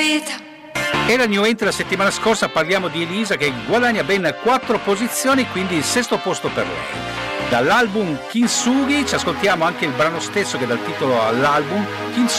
vita. E la new entry la settimana scorsa, parliamo di Elisa che guadagna ben 4 posizioni, quindi il 6° posto per lei. Dall'album Kintsugi ci ascoltiamo anche il brano stesso che dà il titolo all'album, Kintsugi.